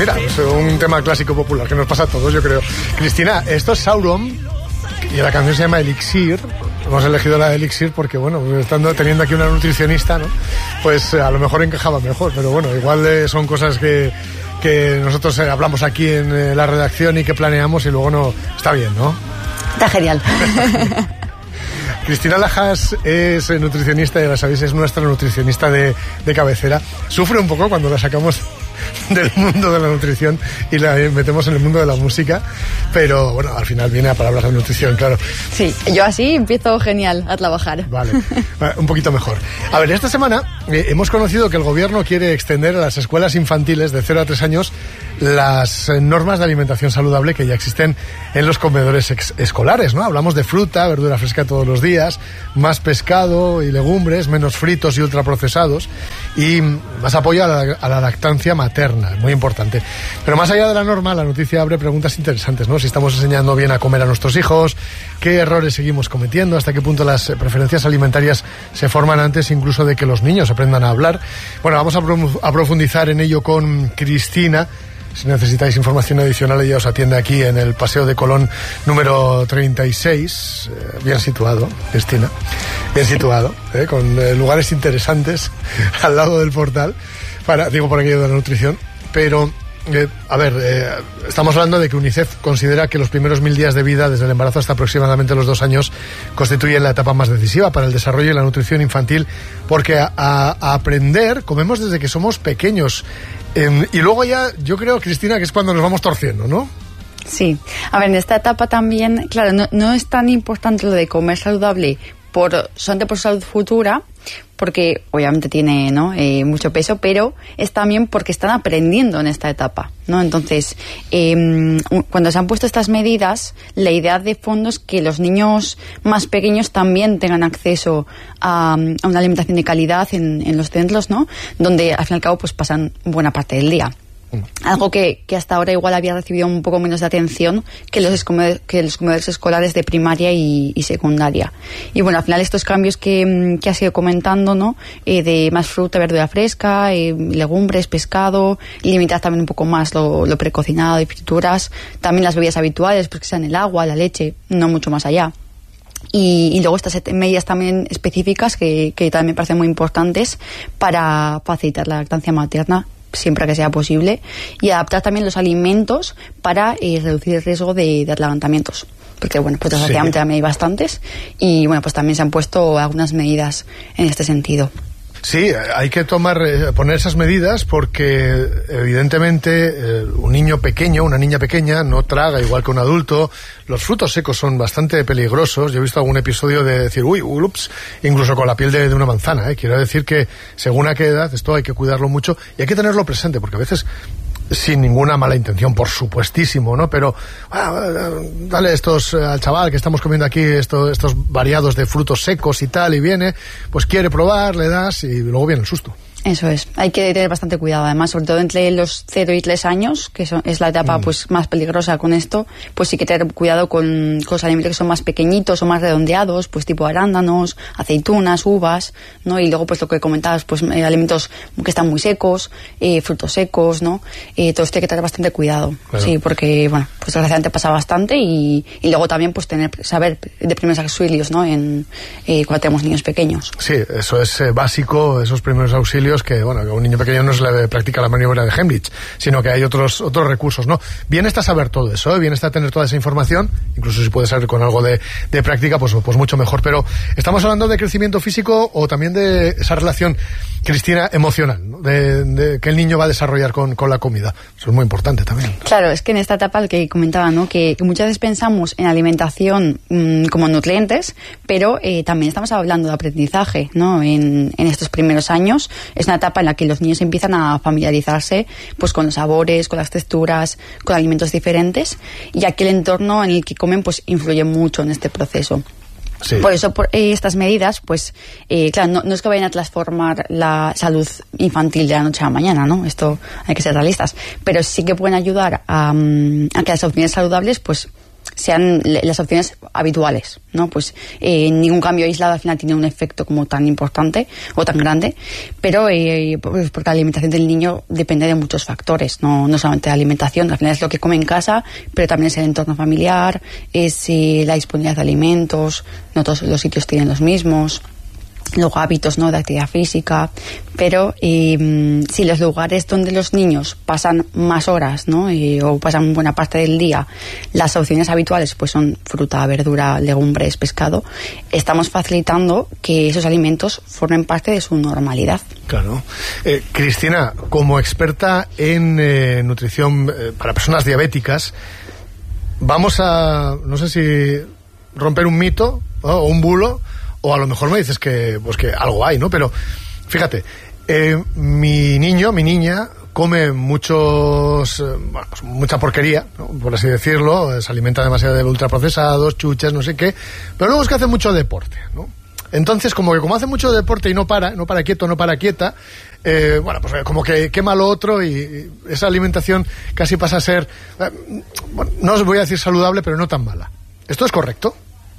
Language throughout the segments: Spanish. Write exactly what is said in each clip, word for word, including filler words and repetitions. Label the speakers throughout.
Speaker 1: Mira, es un tema clásico popular que nos pasa a todos, yo creo. Cristina, esto es Sauron y la canción se llama Elixir. Hemos elegido la de Elixir porque, bueno, estando teniendo aquí una nutricionista, ¿no? Pues a lo mejor encajaba mejor, pero bueno, igual eh, son cosas que, que nosotros eh, hablamos aquí en eh, la redacción y que planeamos y luego no... Está bien, ¿no?
Speaker 2: Está genial.
Speaker 1: Cristina Lajas es nutricionista, ya la sabéis, es nuestra nutricionista de, de cabecera. Sufre un poco cuando la sacamos del mundo de la nutrición y la metemos en el mundo de la música, pero bueno, al final viene a palabras de nutrición, claro.
Speaker 2: Sí, yo así empiezo genial a trabajar.
Speaker 1: Vale, un poquito mejor. A ver, esta semana eh, hemos conocido que el gobierno quiere extender a las escuelas infantiles de cero a tres años las eh, normas de alimentación saludable que ya existen en los comedores ex- escolares, ¿no? Hablamos de fruta, verdura fresca todos los días, más pescado y legumbres, menos fritos y ultraprocesados y más apoyo a la, a la lactancia materna, muy importante. Pero más allá de la norma, la noticia abre preguntas interesantes, ¿no? Si estamos enseñando bien a comer a nuestros hijos, qué errores seguimos cometiendo, hasta qué punto las preferencias alimentarias se forman antes incluso de que los niños aprendan a hablar. Bueno, vamos a, pro- a profundizar en ello con Cristina. Si necesitáis información adicional, ella os atiende aquí en el Paseo de Colón número treinta y seis. Eh, bien situado, Cristina. Bien situado, eh, con eh, lugares interesantes al lado del portal. Para, digo por aquello de la nutrición. Pero, eh, a ver, eh, estamos hablando de que UNICEF considera que los primeros mil días de vida, desde el embarazo hasta aproximadamente los dos años, constituyen la etapa más decisiva para el desarrollo y la nutrición infantil, porque a, a, a aprender comemos desde que somos pequeños. Eh, y luego ya, yo creo, Cristina, que es cuando nos vamos torciendo, ¿no?
Speaker 2: Sí. A ver, en esta etapa también, claro, no, no es tan importante lo de comer saludable por, solamente por salud futura, porque obviamente tiene, ¿no? eh, mucho peso, pero es también porque están aprendiendo en esta etapa, ¿no? Entonces, eh, cuando se han puesto estas medidas, la idea de fondo es que los niños más pequeños también tengan acceso a, a una alimentación de calidad en, en los centros, ¿no? Donde al fin y al cabo pues pasan buena parte del día. Algo que, que hasta ahora igual había recibido un poco menos de atención que los, escomed- que los comedores escolares de primaria y, y secundaria. Y bueno, al final estos cambios que, que has ido comentando, ¿no? Eh, de más fruta, verdura fresca, eh, legumbres, pescado, limitar también un poco más lo, lo precocinado y frituras, también las bebidas habituales, pues que sean el agua, la leche, no mucho más allá. Y, y luego estas medidas también específicas que, que también me parecen muy importantes para facilitar la lactancia materna siempre que sea posible, y adaptar también los alimentos para eh, reducir el riesgo de, de atragantamientos, porque bueno, pues desgraciadamente también hay bastantes y bueno, pues también se han puesto algunas medidas en este sentido.
Speaker 1: Sí, hay que tomar, poner esas medidas porque evidentemente eh, un niño pequeño, una niña pequeña no traga igual que un adulto. Los frutos secos son bastante peligrosos. Yo he visto algún episodio de decir, uy, ups, incluso con la piel de, de una manzana, ¿eh? Quiero decir que según a qué edad esto hay que cuidarlo mucho y hay que tenerlo presente porque a veces, sin ninguna mala intención, por supuestísimo, ¿no? Pero ah, dale estos al chaval que estamos comiendo aquí, estos, estos variados de frutos secos y tal, y viene, pues quiere probar, le das y luego viene el susto.
Speaker 2: Eso es, hay que tener bastante cuidado, además, sobre todo entre los cero y tres años, que son, es la etapa mm. pues más peligrosa con esto, pues sí que tener cuidado con, con los alimentos que son más pequeñitos o más redondeados, pues tipo arándanos, aceitunas, uvas, ¿no? Y luego pues lo que comentabas, pues eh, alimentos que están muy secos, eh, frutos secos, ¿no? Eh, todo esto hay que tener bastante cuidado, claro. Sí, porque, bueno, pues desgraciadamente pasa bastante y, y luego también pues tener, saber de primeros auxilios, ¿no? En, eh, cuando tenemos niños pequeños.
Speaker 1: Sí, eso es eh, básico, esos primeros auxilios que, bueno, que a un niño pequeño no se le practica la maniobra de Heimlich, sino que hay otros otros recursos, ¿no? Bien está saber todo eso, ¿eh? Bien está tener toda esa información, incluso si puede ser con algo de, de práctica, pues, pues mucho mejor. Pero estamos hablando de crecimiento físico o también de esa relación, Cristina, emocional, ¿no? de, de que el niño va a desarrollar con, con la comida. Eso es muy importante también.
Speaker 2: Claro, es que en esta etapa, el que comentaba, ¿no? Que, que muchas veces pensamos en alimentación mmm, como nutrientes, pero eh, también estamos hablando de aprendizaje, ¿no? En, en estos primeros años. Es una etapa en la que los niños empiezan a familiarizarse pues con los sabores, con las texturas, con alimentos diferentes, y aquí el entorno en el que comen pues influye mucho en este proceso. Sí. Por eso, por eh, estas medidas, pues, eh, claro, no, no es que vayan a transformar la salud infantil de la noche a la mañana, ¿no? Esto hay que ser realistas. Pero sí que pueden ayudar a, a que las opciones saludables, pues, sean las opciones habituales, ¿no? Pues eh, ningún cambio aislado al final tiene un efecto como tan importante o tan grande, pero eh, pues porque la alimentación del niño depende de muchos factores, no, no solamente la alimentación, al final es lo que come en casa, pero también es el entorno familiar, es eh, la disponibilidad de alimentos, no todos los sitios tienen los mismos, luego hábitos, ¿no?, de actividad física, pero eh, si los lugares donde los niños pasan más horas, ¿no?, eh, o pasan buena parte del día, las opciones habituales pues son fruta, verdura, legumbres, pescado, estamos facilitando que esos alimentos formen parte de su normalidad.
Speaker 1: Claro. Eh, Cristina, como experta en eh, nutrición eh, para personas diabéticas, vamos a, no sé si romper un mito, ¿no?, o un bulo, o a lo mejor me dices que, pues que algo hay, ¿no? Pero fíjate, eh, mi niño, mi niña, come muchos, eh, bueno, pues mucha porquería, ¿no?, por así decirlo, se alimenta demasiado de ultraprocesados, chuches, no sé qué, pero luego es que hace mucho deporte, ¿no? Entonces, como que como hace mucho deporte y no para, no para quieto, no para quieta, eh, bueno, pues como que quema lo otro y, y esa alimentación casi pasa a ser, eh, bueno, no os voy a decir saludable, pero no tan mala. ¿Esto es correcto?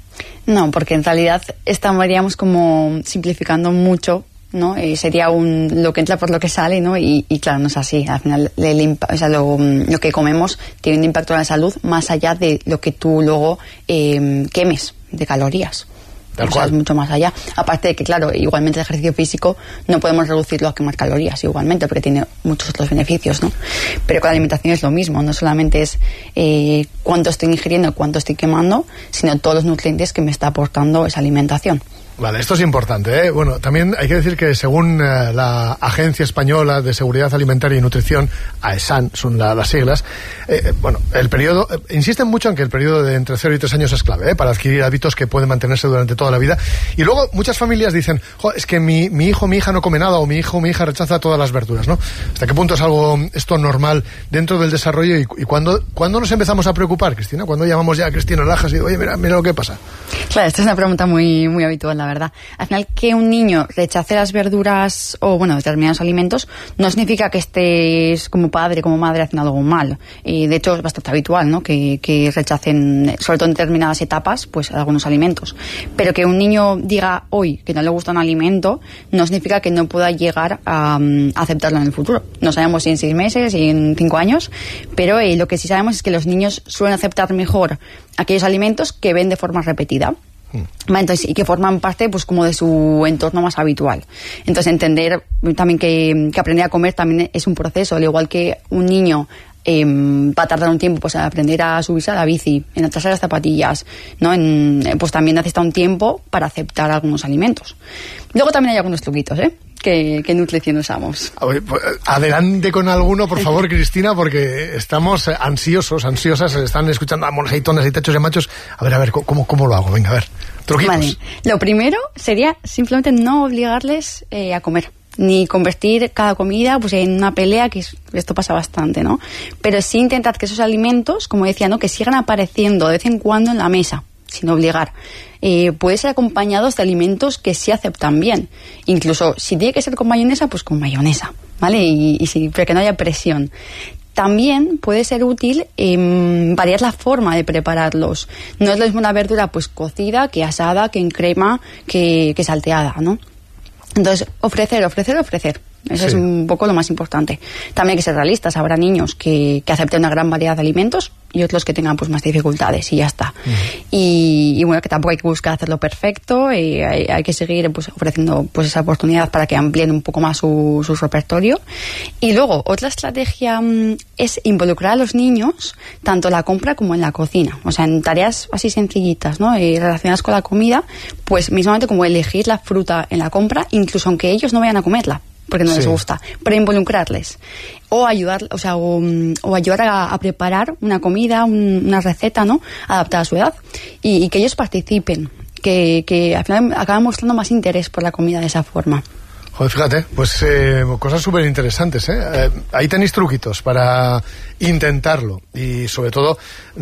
Speaker 2: No, porque en realidad estaríamos como simplificando mucho, ¿no? Eh, sería un lo que entra por lo que sale, ¿no? Y, y claro, no es así. Al final, el, el, o sea, lo, lo que comemos tiene un impacto en la salud más allá de lo que tú luego eh, quemes de calorías.
Speaker 1: Tal
Speaker 2: o
Speaker 1: cual.
Speaker 2: sea, es mucho más allá. Aparte de que, claro, igualmente el ejercicio físico no podemos reducirlo a quemar calorías igualmente, porque tiene muchos otros beneficios, ¿no? Pero con la alimentación es lo mismo, no solamente es eh, cuánto estoy ingiriendo, cuánto estoy quemando, sino todos los nutrientes que me está aportando esa alimentación.
Speaker 1: Vale, esto es importante, ¿eh? Bueno, también hay que decir que según eh, la Agencia Española de Seguridad Alimentaria y Nutrición, AESAN, son la, las siglas, eh, bueno, el periodo, eh, insisten mucho en que el periodo de entre cero y tres años es clave, ¿eh?, para adquirir hábitos que pueden mantenerse durante toda la vida. Y luego muchas familias dicen, jo, es que mi, mi hijo o mi hija no come nada, o mi hijo o mi hija rechaza todas las verduras, ¿no? ¿Hasta qué punto es algo esto normal dentro del desarrollo? ¿Y, y cuándo, cuándo nos empezamos a preocupar, Cristina? ¿Cuándo llamamos ya a Cristina Lajas y oye, mira, mira lo que pasa?
Speaker 2: Claro, esta es una pregunta muy, muy habitual, la verdad. Al final, que un niño rechace las verduras o, bueno, determinados alimentos no significa que estés como padre, como madre haciendo algo mal. Y de hecho es bastante habitual, ¿no?, que, que rechacen, sobre todo en determinadas etapas, pues algunos alimentos. Pero que un niño diga hoy que no le gusta un alimento no significa que no pueda llegar a, a aceptarlo en el futuro. No sabemos si en seis meses, si en cinco años, pero eh, lo que sí sabemos es que los niños suelen aceptar mejor aquellos alimentos que ven de forma repetida. Entonces, y que forman parte pues como de su entorno más habitual. Entonces, entender también que, que aprender a comer también es un proceso, al igual que un niño eh, va a tardar un tiempo pues a aprender a subirse a la bici, en atrasar las zapatillas, ¿no? En, pues también necesita un tiempo para aceptar algunos alimentos. Luego también hay algunos truquitos, ¿eh? ¿Qué, qué nutrición usamos?
Speaker 1: Adelante con alguno, por favor, Cristina, porque estamos ansiosos, ansiosas, están escuchando a monjeitones y techos de machos. A ver, a ver, ¿cómo, cómo lo hago? Venga, a ver, truquitos. Vale.
Speaker 2: Lo primero sería simplemente no obligarles eh, a comer, ni convertir cada comida pues en una pelea, que es, esto pasa bastante, ¿no? Pero sí intentad que esos alimentos, como decía, ¿no?, que sigan apareciendo de vez en cuando en la mesa, sin obligar. Eh, puede ser acompañados de alimentos que sí aceptan bien. Incluso si tiene que ser con mayonesa, pues con mayonesa, ¿vale? Y, y sí, pero que no haya presión. También puede ser útil eh, variar la forma de prepararlos. No es lo mismo una verdura pues cocida que asada, que en crema, que, que salteada, ¿no? Entonces, ofrecer, ofrecer, ofrecer. Eso sí. Es un poco lo más importante. También hay que ser realistas. Habrá niños que, que acepten una gran variedad de alimentos y otros que tengan pues más dificultades y ya está. Uh-huh. Y, y bueno, que tampoco hay que buscar hacerlo perfecto. Y hay, hay que seguir pues ofreciendo pues esa oportunidad para que amplíen un poco más su, su repertorio. Y luego, otra estrategia um, es involucrar a los niños tanto en la compra como en la cocina. O sea, en tareas así sencillitas, ¿no? Y relacionadas con la comida, pues mismamente como elegir la fruta en la compra, incluso aunque ellos no vayan a comerla, porque no sí. les gusta, pero involucrarles o ayudar, o sea, o, o ayudar a, a preparar una comida, un, una receta, ¿no?, adaptada a su edad, y, y que ellos participen, que, que al final acaban mostrando más interés por la comida de esa forma.
Speaker 1: Joder, fíjate, pues eh, cosas súper interesantes, ¿eh? ¿eh? Ahí tenéis truquitos para intentarlo y sobre todo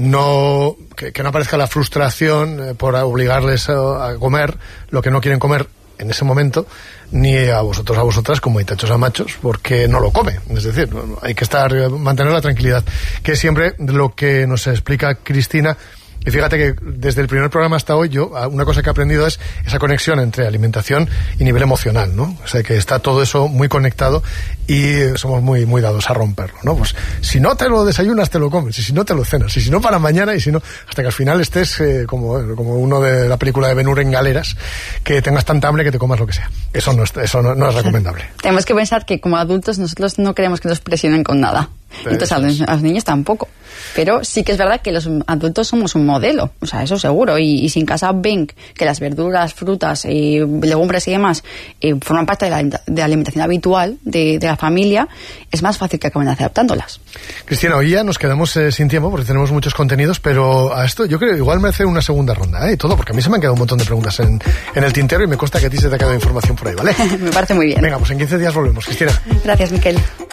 Speaker 1: no que, que no aparezca la frustración eh, por obligarles a, a comer lo que no quieren comer en ese momento, ni a vosotros a vosotras como itachos a machos, porque no lo come. Es decir, hay que estar mantener la tranquilidad, que es siempre lo que nos explica Cristina Y fíjate que desde el primer programa hasta hoy, yo, una cosa que he aprendido es esa conexión entre alimentación y nivel emocional, ¿no? O sea, que está todo eso muy conectado y somos muy, muy dados a romperlo, ¿no? Pues si no te lo desayunas, te lo comes, y si no te lo cenas, y si no para mañana, y si no, hasta que al final estés eh, como, como uno de la película de Ben-Hur en galeras, que tengas tanta hambre que te comas lo que sea. Eso no es, eso no, no es recomendable.
Speaker 2: Tenemos que pensar que como adultos nosotros no queremos que nos presionen con nada. Entonces a los, a los niños tampoco. Pero sí que es verdad que los adultos somos un modelo, o sea, eso seguro. Y, y si en casa ven que las verduras, frutas, eh, legumbres y demás eh, forman parte de la, de la alimentación habitual de, de la familia, es más fácil que acaben adaptándolas.
Speaker 1: Cristina, hoy ya nos quedamos eh, sin tiempo porque tenemos muchos contenidos, pero a esto yo creo igual merece una segunda ronda, ¿eh? Y todo, porque a mí se me han quedado un montón de preguntas en, en el tintero y me consta que a ti se te ha quedado información por ahí, ¿vale?
Speaker 2: Me parece muy bien.
Speaker 1: Venga, pues en quince días volvemos, Cristina.
Speaker 2: Gracias, Miquel.